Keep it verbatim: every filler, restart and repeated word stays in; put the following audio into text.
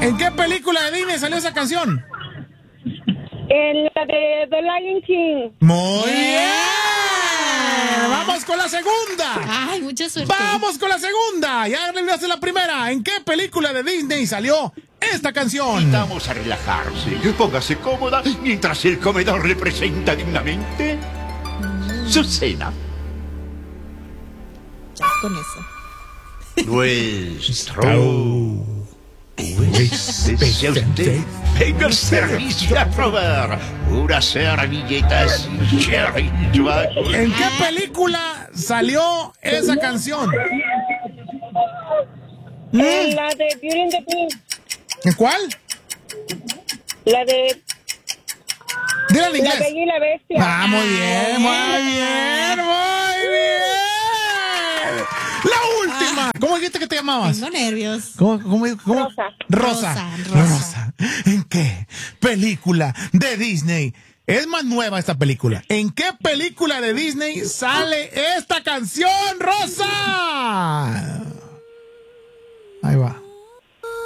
¿En qué película de Disney salió esa canción? En la de The Lion King. Muy bien. Vamos con la segunda. Ay, mucha suerte. Vamos con la segunda. Ya arreglaste la primera. ¿En qué película de Disney salió esta canción? Vamos a relajarse. Póngase cómoda mientras el comedor le presenta dignamente su cena. Ya, con eso. Nuestro... Desea usted, venga el servicio a probar unas servilletas Cherry Dragon. ¿En qué película salió esa canción? En la de Beauty and the Beast. ¿En cuál? La de... Dile en inglés. La Bella y la Bestia. Ah, muy bien, muy bien, muy bien. La última. ¿Cómo dijiste que te llamabas? Tengo nervios. ¿Cómo, cómo, cómo? Rosa. Rosa. Rosa, Rosa. Rosa. ¿En qué película de Disney? Es más nueva esta película. ¿En qué película de Disney sale esta canción, Rosa?